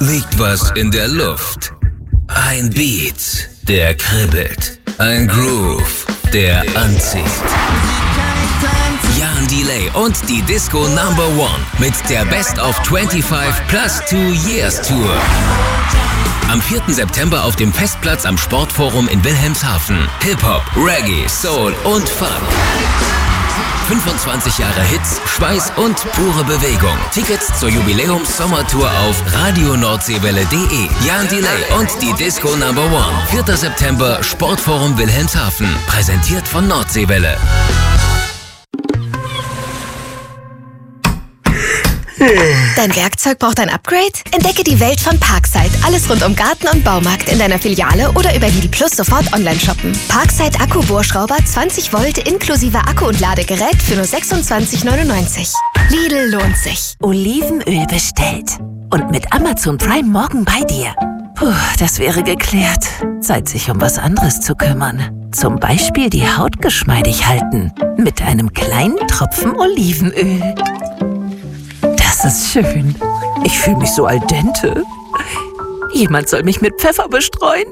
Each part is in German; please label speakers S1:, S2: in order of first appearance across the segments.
S1: liegt was in der Luft. Ein Beat, der kribbelt. Ein Groove, der anzieht. Jan Delay und die Disco Number One mit der Best of 25 plus 2 Years Tour. Am 4. September auf dem Festplatz am Sportforum in Wilhelmshaven. Hip-Hop, Reggae, Soul und Funk. 25 Jahre Hits, Schweiß und pure Bewegung. Tickets zur Jubiläums-Sommertour auf radioNordseewelle.de. Jan Delay und die Disco Number One. 4. September, Sportforum Wilhelmshaven. Präsentiert von Nordseewelle.
S2: Dein Werkzeug braucht ein Upgrade? Entdecke die Welt von Parkside. Alles rund um Garten und Baumarkt in deiner Filiale oder über Lidl Plus sofort online shoppen. Parkside Akkubohrschrauber 20 Volt inklusive Akku und Ladegerät für nur 26,99. Lidl lohnt sich.
S3: Olivenöl bestellt. Und mit Amazon Prime morgen bei dir. Puh, das wäre geklärt. Zeit, sich um was anderes zu kümmern. Zum Beispiel die Haut geschmeidig halten. Mit einem kleinen Tropfen Olivenöl. Das ist schön. Ich fühle mich so al dente. Jemand soll mich mit Pfeffer bestreuen.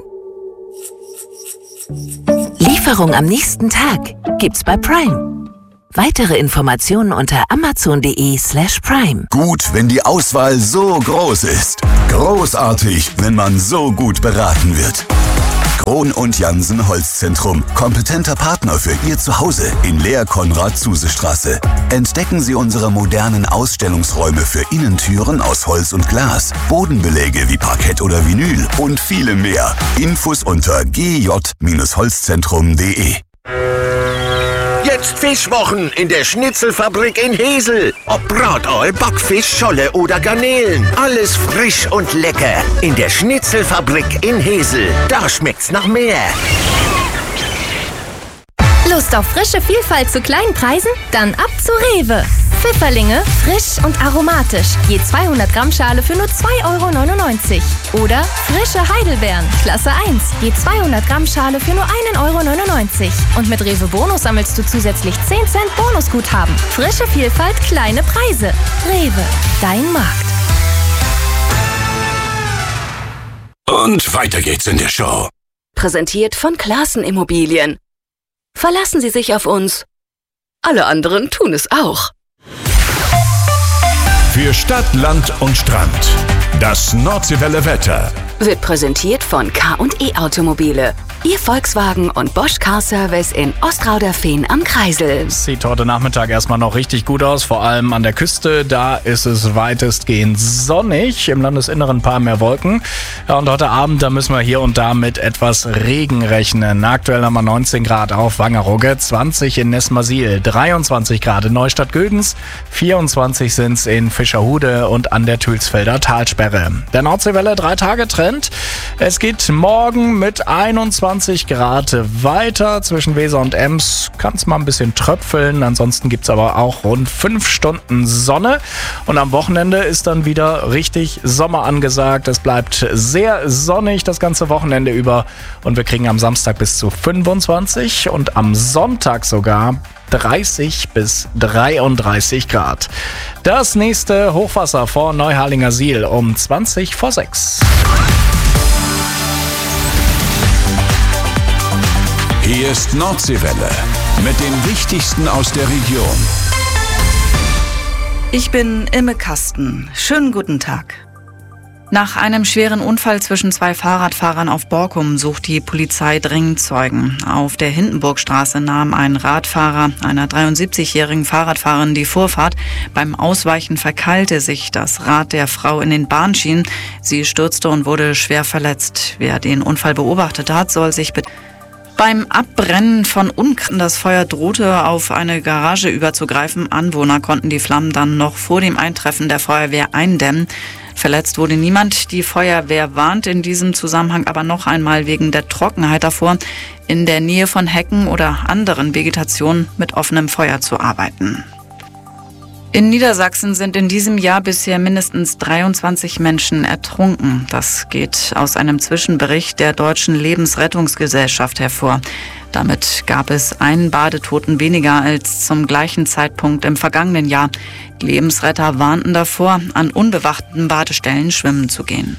S3: Lieferung am nächsten Tag gibt's bei Prime. Weitere Informationen unter amazon.de/prime.
S4: Gut, wenn die Auswahl so groß ist. Großartig, wenn man so gut beraten wird. Krohn und Jansen Holzzentrum. Kompetenter Partner für Ihr Zuhause in Lehr-Konrad-Zuse-Straße. Entdecken Sie unsere modernen Ausstellungsräume für Innentüren aus Holz und Glas, Bodenbeläge wie Parkett oder Vinyl und viele mehr. Infos unter gj-holzzentrum.de.
S5: Jetzt Fischwochen in der Schnitzelfabrik in Hesel. Ob Brataal, Backfisch, Scholle oder Garnelen. Alles frisch und lecker. In der Schnitzelfabrik in Hesel. Da schmeckt's nach mehr.
S6: Lust auf frische Vielfalt zu kleinen Preisen? Dann ab zu Rewe. Pfifferlinge, frisch und aromatisch. Je 200 Gramm Schale für nur 2,99 €. Oder frische Heidelbeeren, Klasse 1. Je 200 Gramm Schale für nur 1,99 €. Und mit Rewe Bonus sammelst du zusätzlich 10 Cent Bonusguthaben. Frische Vielfalt, kleine Preise. Rewe, dein Markt.
S7: Und weiter geht's in der Show.
S3: Präsentiert von Classen Immobilien. Verlassen Sie sich auf uns. Alle anderen tun es auch.
S7: Für Stadt, Land und Strand. Das Nordseewelle Wetter
S3: Wird präsentiert von K&E Automobile. Ihr Volkswagen und Bosch Car Service in Ostrauderfehn am Kreisel.
S8: Sieht heute Nachmittag erstmal noch richtig gut aus, vor allem an der Küste. Da ist es weitestgehend sonnig, im Landesinneren ein paar mehr Wolken. Ja, und heute Abend, da müssen wir hier und da mit etwas Regen rechnen. Aktuell haben wir 19 Grad auf Wangerooge, 20 in Nesmasil, 23 Grad in Neustadt-Güldenz, 24 sind es in Fischerhude und an der Thülsfelder Talsperre. Der Nordseewelle 3-Tage-Trend. Es geht morgen mit 21 Grad weiter. Zwischen Weser und Ems kann es mal ein bisschen tröpfeln. Ansonsten gibt es aber auch rund 5 Stunden Sonne. Und am Wochenende ist dann wieder richtig Sommer angesagt. Es bleibt sehr sonnig das ganze Wochenende über. Und wir kriegen am Samstag bis zu 25 und am Sonntag sogar 30 bis 33 Grad. Das nächste Hochwasser vor Neuharlinger Siel um 20 vor 6.
S7: Hier ist Nordseewelle mit den Wichtigsten aus der Region.
S9: Ich bin Imme Kasten. Schönen guten Tag. Nach einem schweren Unfall zwischen 2 Fahrradfahrern auf Borkum sucht die Polizei dringend Zeugen. Auf der Hindenburgstraße nahm ein Radfahrer einer 73-jährigen Fahrradfahrerin die Vorfahrt. Beim Ausweichen verkeilte sich das Rad der Frau in den Bahnschienen. Sie stürzte und wurde schwer verletzt. Wer den Unfall beobachtet hat, soll sich beim Abbrennen von Unkraut, das Feuer drohte auf eine Garage überzugreifen. Anwohner konnten die Flammen dann noch vor dem Eintreffen der Feuerwehr eindämmen. Verletzt wurde niemand. Die Feuerwehr warnt in diesem Zusammenhang aber noch einmal wegen der Trockenheit davor, in der Nähe von Hecken oder anderen Vegetationen mit offenem Feuer zu arbeiten. In Niedersachsen sind in diesem Jahr bisher mindestens 23 Menschen ertrunken. Das geht aus einem Zwischenbericht der Deutschen Lebensrettungsgesellschaft hervor. Damit gab es einen Badetoten weniger als zum gleichen Zeitpunkt im vergangenen Jahr. Die Lebensretter warnten davor, an unbewachten Badestellen schwimmen zu gehen.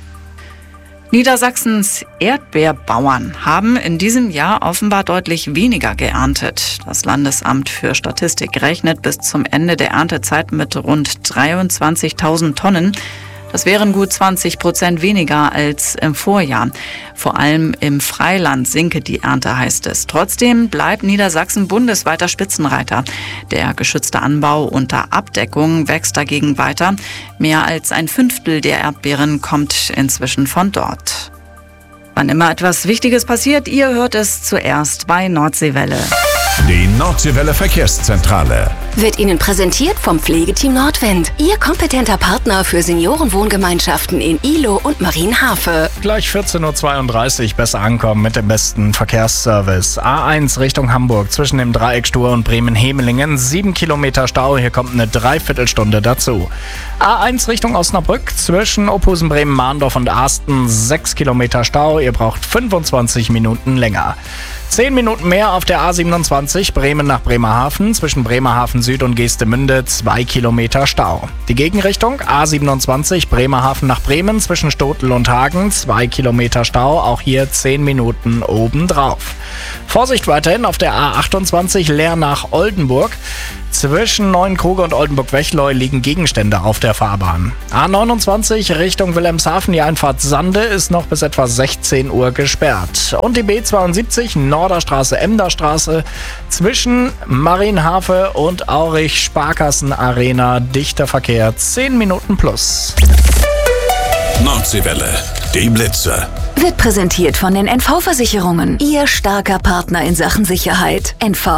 S9: Niedersachsens Erdbeerbauern haben in diesem Jahr offenbar deutlich weniger geerntet. Das Landesamt für Statistik rechnet bis zum Ende der Erntezeit mit rund 23.000 Tonnen. Das wären gut 20% weniger als im Vorjahr. Vor allem im Freiland sinke die Ernte, heißt es. Trotzdem bleibt Niedersachsen bundesweiter Spitzenreiter. Der geschützte Anbau unter Abdeckung wächst dagegen weiter. Mehr als ein Fünftel der Erdbeeren kommt inzwischen von dort. Wann immer etwas Wichtiges passiert, ihr hört es zuerst bei Nordseewelle.
S7: Die Nordseewelle Verkehrszentrale
S2: Wird Ihnen präsentiert vom Pflegeteam Nordwind. Ihr kompetenter Partner für Seniorenwohngemeinschaften in Ihlow und Marienhafe.
S8: Gleich 14.32 Uhr besser ankommen mit dem besten Verkehrsservice. A1 Richtung Hamburg zwischen dem Dreieck Stur und Bremen-Hemelingen. 7 Kilometer Stau, hier kommt eine Dreiviertelstunde dazu. A1 Richtung Osnabrück zwischen Ophusen, Bremen-Mahndorf und Arsten. 6 Kilometer Stau, ihr braucht 25 Minuten länger. 10 Minuten mehr auf der A27 Bremen nach Bremerhaven, zwischen Bremerhaven Süd und Geestemünde 2 Kilometer Stau. Die Gegenrichtung A27 Bremerhaven nach Bremen, zwischen Stotel und Hagen 2 Kilometer Stau, auch hier 10 Minuten obendrauf. Vorsicht weiterhin auf der A28 Leer nach Oldenburg. Zwischen Neuenkruge und Oldenburg-Wechleu liegen Gegenstände auf der Fahrbahn. A29 Richtung Wilhelmshaven, die Einfahrt Sande ist noch bis etwa 16 Uhr gesperrt. Und die B72 Norderstraße, Emderstraße zwischen Marienhafe und Aurich Sparkassen Arena, dichter Verkehr, 10 Minuten plus.
S7: Nordseewelle, die Blitzer.
S3: Wird präsentiert von den NV-Versicherungen. Ihr starker Partner in Sachen Sicherheit.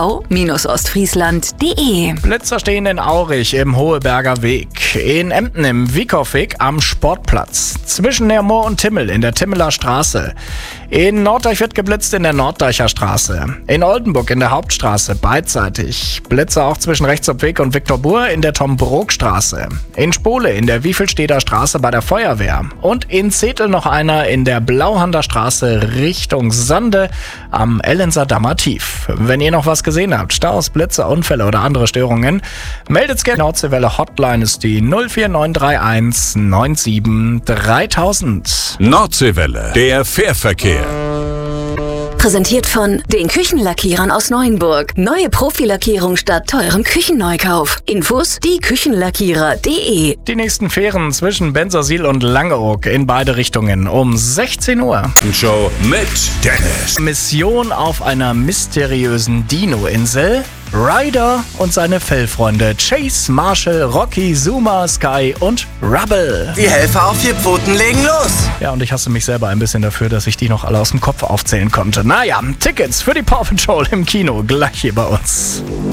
S3: NV-Ostfriesland.de.
S8: Blitzer stehen in Aurich im Hoheberger Weg. In Emden im Wiekow-Weg am Sportplatz. Zwischen Nermoor und Timmel in der Timmeler Straße. In Norddeich wird geblitzt in der Norddeicher Straße. In Oldenburg in der Hauptstraße beidseitig. Blitzer auch zwischen Rechtshopfweg und Viktor-Buhr in der Tom-Brok-Straße. In Spole in der Wiefelsteder Straße bei der Feuerwehr. Und in Zetel noch einer in der Blauhander Straße Richtung Sande am Ellenser Dammer Tief. Wenn ihr noch was gesehen habt, Staus, Blitze, Unfälle oder andere Störungen, meldet's gerne. Nordseewelle Hotline ist die 04931 97 3000.
S7: Nordseewelle, der Fährverkehr.
S3: Präsentiert von den Küchenlackierern aus Neuenburg. Neue Profilackierung statt teurem Küchenneukauf. Infos dieküchenlackierer.de.
S8: Die nächsten Fähren zwischen Bensersiel und Langeoog in beide Richtungen um 16 Uhr.
S7: Show mit Dennis.
S8: Mission auf einer mysteriösen Dino-Insel. Ryder und seine Fellfreunde Chase, Marshall, Rocky, Zuma, Sky und Rubble.
S5: Die Helfer auf 4 Pfoten legen los.
S8: Ja, und ich hasse mich selber ein bisschen dafür, dass ich die noch alle aus dem Kopf aufzählen konnte. Naja, Tickets für die Paw Patrol im Kino gleich hier bei uns.